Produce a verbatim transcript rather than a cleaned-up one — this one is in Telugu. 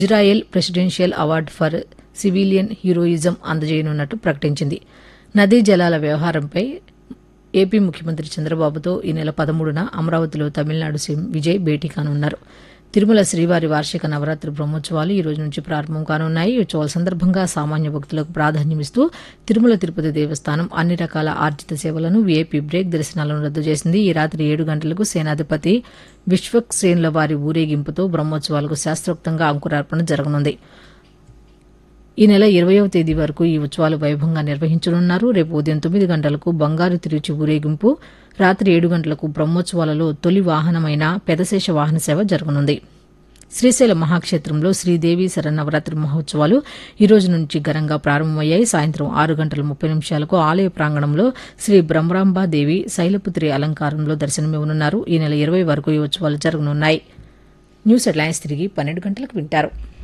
Israel presidential award for civilian heroism అందజేయనున్నట్టు ప్రకటించింది. నదీ జలాల వ్యవహారంపై ఏపీ ముఖ్యమంత్రి చంద్రబాబుతో ఈ నెల పదమూడున అమరావతిలో తమిళనాడు సీఎం విజయ్ భేటీ కానున్నారు. తిరుమల శ్రీవారి వార్షిక నవరాత్రి బ్రహ్మోత్సవాలు ఈ రోజు నుంచి ప్రారంభం కానున్నాయి. ఈ ఉత్సవాల సందర్భంగా సామాన్య భక్తులకు ప్రాధాన్యమిస్తూ తిరుమల తిరుపతి దేవస్థానం అన్ని రకాల ఆర్జిత సేవలను వీఐపీ బ్రేక్ దర్శనాలను రద్దు చేసింది. ఈ రాత్రి ఏడు గంటలకు సేనాధిపతి విశ్వక్సేన్ల వారి ఊరేగింపుతో బ్రహ్మోత్సవాలకు శాస్త్రోక్తంగా అంకురార్పణ జరగనుంది. ఈ నెల ఇరవయవ తేదీ వరకు ఈ ఉత్సవాలు వైభవంగా నిర్వహించనున్నారు. రేపు ఉదయం తొమ్మిది గంటలకు బంగారు తిరుచి ఊరేగింపు, రాత్రి ఏడు గంటలకు బ్రహ్మోత్సవాలలో తొలి వాహనమైన పెదశేష వాహన సేవ జరగనుంది. శ్రీశైల మహాక్షేత్రంలో శ్రీదేవి శరన్నవరాత్రి మహోత్సవాలు ఈ రోజు నుంచి ఘనంగా ప్రారంభమయ్యాయి. సాయంత్రం ఆరు గంటల ముప్పై నిమిషాలకు ఆలయ ప్రాంగణంలో శ్రీ బ్రహ్మరాంబాదేవి శైలపుత్రి అలంకారంలో దర్శనమివ్వనున్నారు. ఈ నెల ఇరవై వరకు ఈ ఉత్సవాలు జరగనున్నాయి. న్యూస్ హెడ్లైన్స్ తిరిగి పన్నెండు గంటలకు వింటారు.